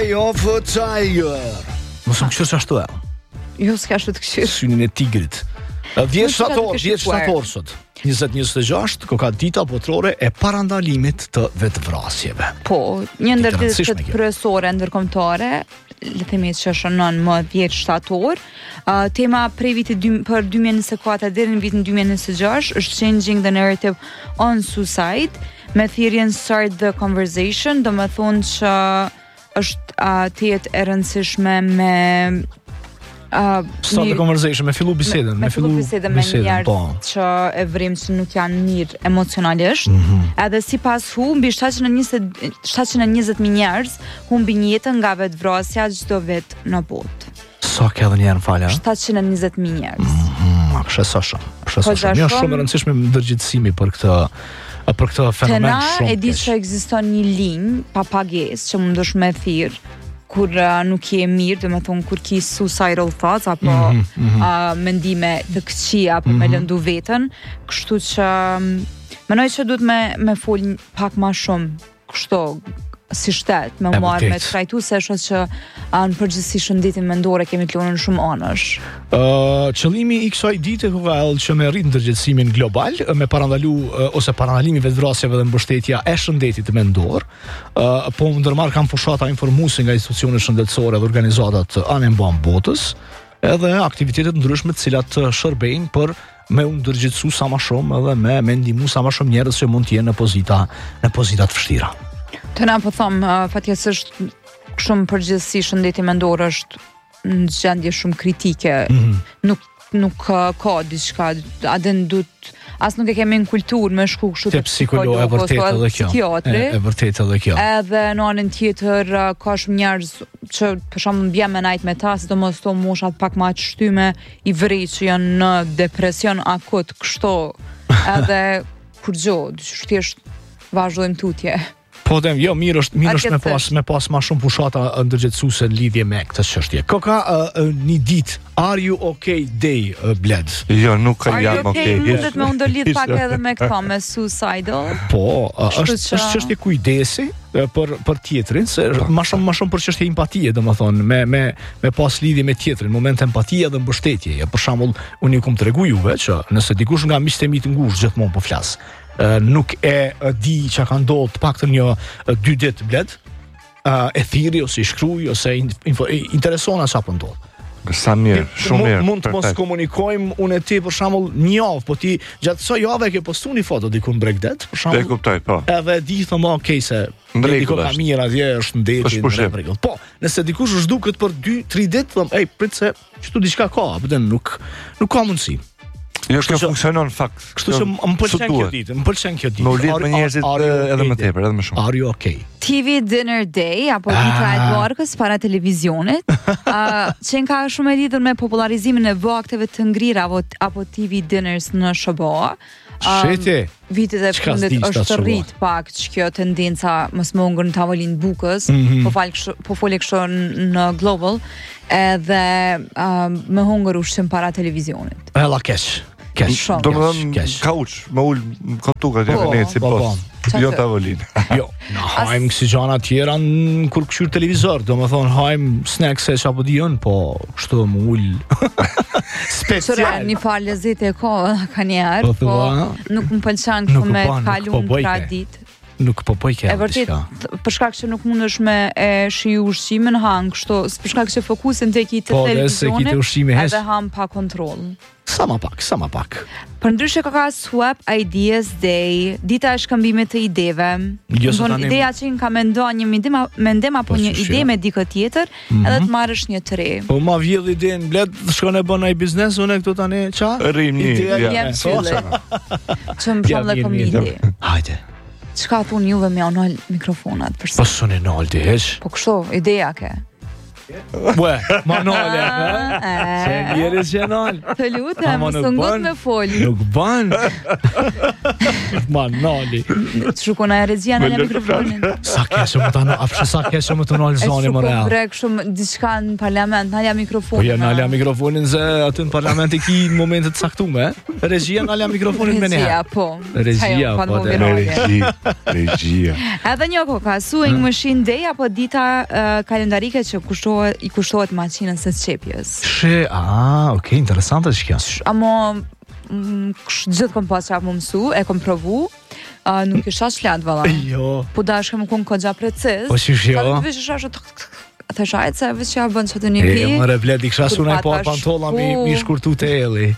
Eye of a Tiger. Mos më kështu ashtu. Jo, s'ka ashtu të kështu. Synin e tigrit. 10 shtator sot. 2026 ka dita botërore e parandalimit të vetvrasjeve. Po, një ndër ditët kryesore ndërkombëtare, le të themi që shënon më 10 shtator. Tema prej vitit për 2024 deri në vitin 2026 është Changing the Narrative on Suicide, me thirrjen Start the Conversation, do më thonë që është të jetë e rëndësishme me Start the conversation, me fillu bisedën, me njerëz që e vrim që nuk janë mirë emocionalisht. Edhe sipas mbi 720.000 njerëz humbin jetën nga vetvrasja çdo vit në botë. Sa ka edhe një herë falë? 720.000 njerëz. Kështu sa shumë. Është shumë e rëndësishme ndërgjegjësimi për këtë fenomen shumë. E di që ekziston një linjë pa pagesë që mundesh me thirr kur nuk je mirë, do të thonë kur ke suicidal thoughts apo mendime të këqija apo me lëndu veten, kështu që mendoj që duhet me fol pak më shumë kështu si shtet, me marrë me trajtu se është që në përgjithësi shëndetin mendore kemi të lënë shumë anësh. Qëllimi i kësaj dite që me rrit ndërgjegjësimin global, me parandalu ose parandalimi vetvrasjeve dhe mbështetja e shëndetit mendor, po ndërmarr kanë fushata informuese nga institucionet shëndetësore dhe organizatat anë mban botës, edhe aktivitete të ndryshme të cilat shërbejnë për me u ndërgjegjësu sa më shumë edhe me ndihmu sa më shumë njerëz që mund të jenë në pozita të vështira. Të na po them, fatkeqësisht shumë përgjithësi shëndeti mendor është në gjendje shumë kritike. Nuk ka diçka, as nuk e kemi në kulturë me shku kështu te psikolog apo psikiatri. E vërtetë edhe kjo. Edhe në anën tjetër ka shumë njerëz që për shembull bjen me najt me ta, sidomos to moshat pak më të shtyme i vrej që janë në depresion akut kështu. Edhe kur thjesht vazhdojmë tutje. Po them, jo, mirë është me pas më shumë fushata ndërgjegjësuese në lidhje me këtë çështje. Ka një ditë Are you okay day, Bled? Jo, nuk jam okay. Mundet me ndërlidh pak edhe me këto, me suicidal. Po, është çështje kujdesi për tjetrin, se më shumë për çështje empatie, domethënë, me pas lidhje me tjetrin, moment empatie dhe mbështetje. Për shembull, unë ju kam treguar juve që nëse dikush nga miqtë e mi të ngushtë gjithmonë po flas, nuk e di që ka ndodhur të paktën 2 ditë Bled, e thirri ose i shkruaj ose interesona çfarë ndodh. Sa mirë, shumë mirë. Mund të mos komunikojmë unë e ti për shembull një javë, po ti gjatë kësaj jave ke postuar një foto diku në Bregdet, për shembull. E kuptoj, po. Edhe di thëmë okay se diku ka mirë atje është ndeti në rregull. Po, nëse dikush është duket për 2-3 ditë, thëmë, ej, prit se çtu diçka ka, apo nuk ka mundësi. Jo, kjo funksionon në fakt. Kështu që më pëlqen kjo ditë, Me lidh me njerëzit edhe më tepër, edhe më shumë. Are you okay? TV Dinner Day, apo dita e barkës para televizionit, që ka shumë e lidhur me popularizimin e vakteve të ngrira apo TV Dinners në SBA. Vitet e fundit është rrit pak që kjo tendenca mos më ngër në tavolinë bukës, po folë kështu në global, edhe më hungër ushqim para televizionit. Ella keq. Do më dhëmë kauç, më ullë kotuka të venet si post. Jo tavolinë. Jo, hajmë kësi gjana tjera kur këshur televizor, do më thonë hajmë snacks e qapo dion, po kështu më ullë special. Një farë lezit e ka njerë, po nuk më pëlqan kështu me kalun pra ditë. Nuk po ke. E vërtet, për shkak që nuk mundesh me shiju ushqimin, han kështu, për shkak që fokusin tek i televizionit, edhe han pa kontroll. Sa më pak. Përndryshe ka Swap Ideas Day, dita e shkëmbimit të ideve. Ideja që ka mendon një mendim apo një ide me dikë tjetër, edhe të marrësh një të re. Po ma vjedh idenë, Bled, shkon e bën ai biznes, unë këtu tani ça? Rrim një ide. Që më shumë dhe komedi. Hajde. Çka thon juve me anal mikrofonat për sa? Po sonë nolti heq. Po kështu, ideja ke. Ue, Manole, se njerëz që nal. Të lutem, mos u ngut me fol. Nuk bën. Manoli. Shukon e regjia në mikrofonin. Sa kesë më të në, afshë sa kesë më të nalë zoni më real. E brek shumë diçka në parlament, nalja mikrofonin. Po ja nalja mikrofonin se aty në parlament e ki në momentet saktume. Regjia nalja mikrofonin me neha. Regjia, po. Regjia. Edhe një koka, sewing machine day apo dita kalendarike që i kushtohet maqinës së çepjes. Okay, interesante që kjo. Amo gjithë kom pas çfarë më mësu, e kom provu. Nuk isha shlat valla. Jo. Po dashkëm kon kogja preciz. Po shish jo. Ka vesh ashtu të shajt se veç ja bën çfarë një pi. Më replet i kisha sunaj po pantolla mi shkurtu te elli.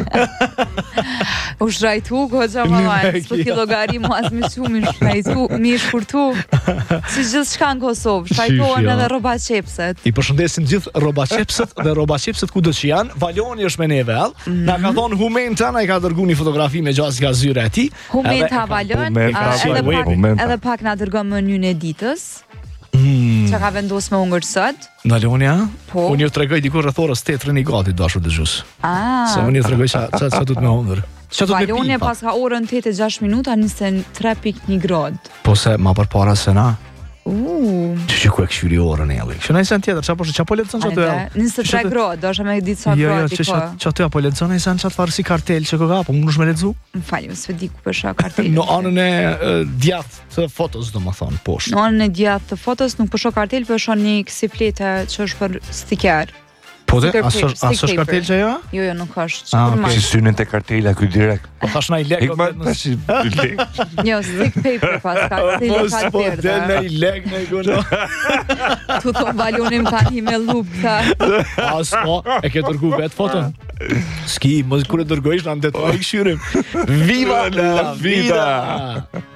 U shtrajtu kogja valla. Po ti llogari mua as më shumë mi shkurtu. Si gjithçka në Kosovë, shtrajtohen edhe rroba çepset. I përshëndesim gjithë rroba çepset dhe rroba çepset kudo që janë. Valoni është me neve all. Na ka thon Humenta, na i ka dërguar një fotografi me gjasë nga zyra e tij. Humenta Valon, edhe pak na dërgon menyn e ditës. Që ka vendos me ungër sot. Nalonja? Po. Unë ju tregoj dikur rreth orës 8 i gati dashur dëgjues. Se unë ju tregoj çfarë duhet me hëndër. Valonja pas ka orën 8:06 minuta 23.1 gradë. Po se ma përpara se na. Që ku e këshyri orën e elli. Që na isen tjetër, çfarë po lexon çato? 23 gradë, do me ditë sa gradë. Jo, çato apo lexon isen çat farsi kartel që ka, po mundesh me lexu? M'fal, s'e di ku pesha kartel. Në anën e djathtë të fotos, domethën, poshtë. Në anën e djathtë të fotos nuk po shoh kartel, po shoh një ksiflete që është për stiker. Po dhe, asë kartel që jo? Jo, nuk është. Si synin të kartela këj direkt. Po thash na i lek. Jo, stick paper pas kartel ka tjerë. Po dhe na i lek në i gono. Tu thonë Valonim ka një me lup këta. Asko, e ke dërgu vetë foton? Ski, mos kur e dërgojsh na në detë i këshyrim. Viva la vida!